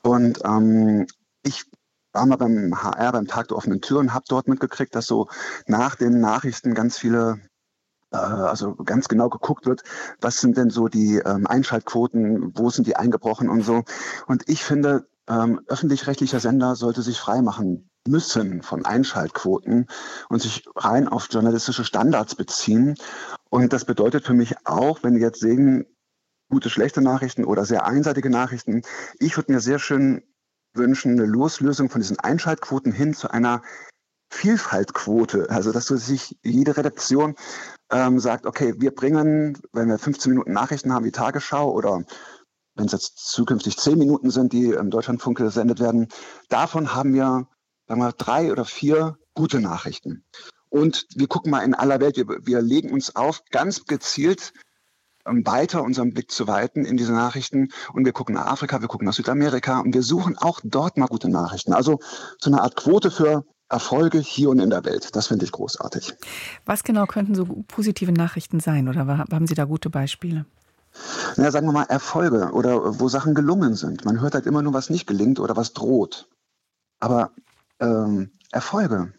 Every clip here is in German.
Und ich war mal beim HR, beim Tag der offenen Tür und habe dort mitgekriegt, dass so nach den Nachrichten ganz viele, also ganz genau geguckt wird, was sind denn so die Einschaltquoten, wo sind die eingebrochen und so. Und ich finde, öffentlich-rechtlicher Sender sollte sich freimachen müssen von Einschaltquoten und sich rein auf journalistische Standards beziehen. Und das bedeutet für mich auch, wenn wir jetzt sehen, gute, schlechte Nachrichten oder sehr einseitige Nachrichten. Ich würde mir sehr schön wünschen, eine Loslösung von diesen Einschaltquoten hin zu einer Vielfaltquote. Also, dass sich jede Redaktion sagt, okay, wir bringen, wenn wir 15 Minuten Nachrichten haben, wie Tagesschau oder wenn es jetzt zukünftig 10 Minuten sind, die im Deutschlandfunk gesendet werden, davon haben wir, sagen wir, 3 oder 4 gute Nachrichten. Und wir gucken mal in aller Welt, wir legen uns auf, ganz gezielt weiter unseren Blick zu weiten in diese Nachrichten. Und wir gucken nach Afrika, wir gucken nach Südamerika und wir suchen auch dort mal gute Nachrichten. Also so eine Art Quote für Erfolge hier und in der Welt. Das finde ich großartig. Was genau könnten so positive Nachrichten sein? Oder haben Sie da gute Beispiele? Naja, sagen wir mal Erfolge oder wo Sachen gelungen sind. Man hört halt immer nur, was nicht gelingt oder was droht. Aber Erfolge.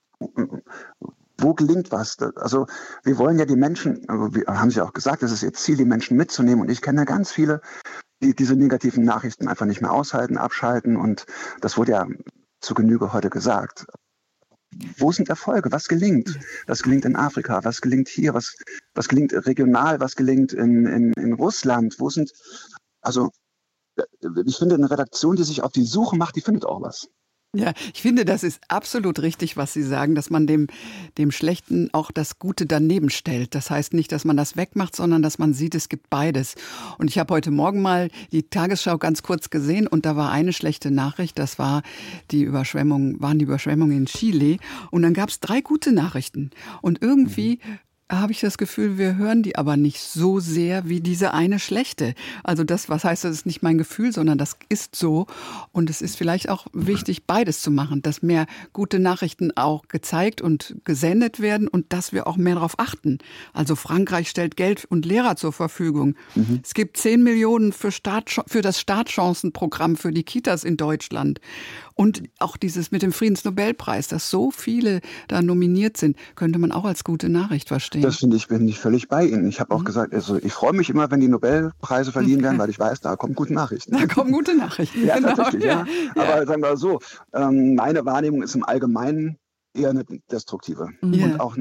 Wo gelingt was? Also wir wollen ja die Menschen, wir haben Sie auch gesagt, es ist Ihr Ziel, die Menschen mitzunehmen. Und ich kenne ganz viele, die diese negativen Nachrichten einfach nicht mehr aushalten, abschalten. Und das wurde ja zu Genüge heute gesagt. Wo sind Erfolge? Was gelingt? Was gelingt in Afrika? Was gelingt hier? Was gelingt regional? Was gelingt in Russland? Also ich finde, eine Redaktion, die sich auf die Suche macht, die findet auch was. Ja, ich finde, das ist absolut richtig, was Sie sagen, dass man dem Schlechten auch das Gute daneben stellt. Das heißt nicht, dass man das wegmacht, sondern dass man sieht, es gibt beides. Und ich habe heute Morgen mal die Tagesschau ganz kurz gesehen und da war eine schlechte Nachricht, das waren die Überschwemmungen in Chile. Und dann gab es 3 gute Nachrichten. Und irgendwie habe ich das Gefühl, wir hören die aber nicht so sehr wie diese eine schlechte. Also das, was heißt, das ist nicht mein Gefühl, sondern das ist so. Und es ist vielleicht auch wichtig, beides zu machen, dass mehr gute Nachrichten auch gezeigt und gesendet werden und dass wir auch mehr darauf achten. Also Frankreich stellt Geld und Lehrer zur Verfügung. Es gibt 10 Millionen für das Startchancenprogramm für die Kitas in Deutschland. Und auch dieses mit dem Friedensnobelpreis, dass so viele da nominiert sind, könnte man auch als gute Nachricht verstehen. Das bin ich völlig bei Ihnen. Ich habe auch gesagt, also ich freue mich immer, wenn die Nobelpreise verliehen werden, weil ich weiß, da kommen gute Nachrichten. Da kommen gute Nachrichten. Ja, genau. Tatsächlich, ja. Aber sagen wir so, meine Wahrnehmung ist im Allgemeinen eher eine destruktive. Ja. Und auch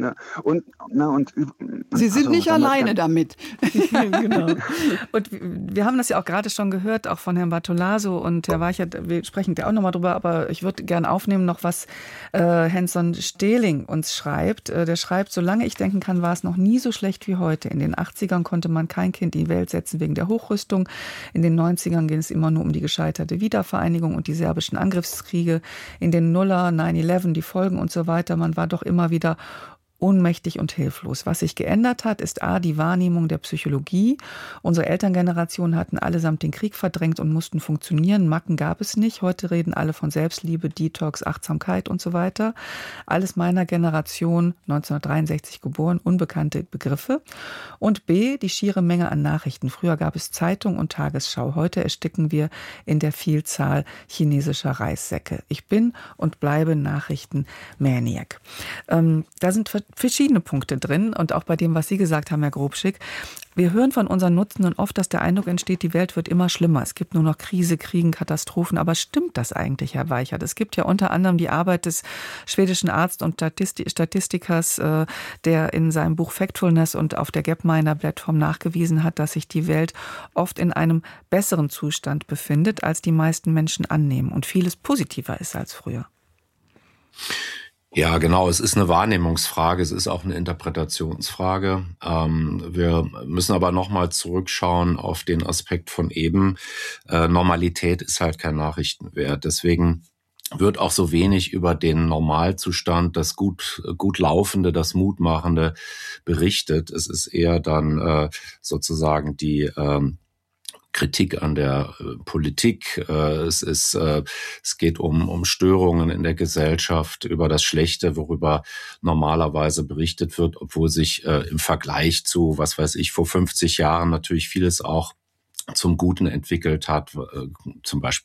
Sie sind nicht alleine damit. Genau. Und wir haben das ja auch gerade schon gehört, auch von Herrn Bartolaso und Herr Weichert, wir sprechen da auch nochmal drüber, aber ich würde gerne aufnehmen noch, was Henson Stehling uns schreibt. Der schreibt, solange ich denken kann, war es noch nie so schlecht wie heute. In den 80ern konnte man kein Kind in die Welt setzen wegen der Hochrüstung. In den 90ern ging es immer nur um die gescheiterte Wiedervereinigung und die serbischen Angriffskriege. In den Nuller, 9/11, die Folgen und so weiter. Man war doch immer wieder ohnmächtig und hilflos. Was sich geändert hat, ist die Wahrnehmung der Psychologie. Unsere Elterngeneration hatten allesamt den Krieg verdrängt und mussten funktionieren. Macken gab es nicht. Heute reden alle von Selbstliebe, Detox, Achtsamkeit und so weiter. Alles meiner Generation, 1963 geboren, unbekannte Begriffe. Und B, die schiere Menge an Nachrichten. Früher gab es Zeitung und Tagesschau. Heute ersticken wir in der Vielzahl chinesischer Reissäcke. Ich bin und bleibe Nachrichten-Maniac. Da sind verschiedene Punkte drin und auch bei dem, was Sie gesagt haben, Herr Grobschick. Wir hören von unseren Nutzenden oft, dass der Eindruck entsteht, die Welt wird immer schlimmer. Es gibt nur noch Krise, Kriegen, Katastrophen. Aber stimmt das eigentlich, Herr Weichert? Es gibt ja unter anderem die Arbeit des schwedischen Arzt und Statistikers, der in seinem Buch Factfulness und auf der Gapminder-Plattform nachgewiesen hat, dass sich die Welt oft in einem besseren Zustand befindet, als die meisten Menschen annehmen und vieles positiver ist als früher. Ja, genau. Es ist eine Wahrnehmungsfrage. Es ist auch eine Interpretationsfrage. Wir müssen aber nochmal zurückschauen auf den Aspekt von eben. Normalität ist halt kein Nachrichtenwert. Deswegen wird auch so wenig über den Normalzustand, das gut laufende, das Mutmachende berichtet. Es ist eher dann sozusagen die Kritik an der Politik. Es geht um Störungen in der Gesellschaft, über das Schlechte, worüber normalerweise berichtet wird, obwohl sich im Vergleich zu, was weiß ich, vor 50 Jahren natürlich vieles auch zum Guten entwickelt hat, zum Beispiel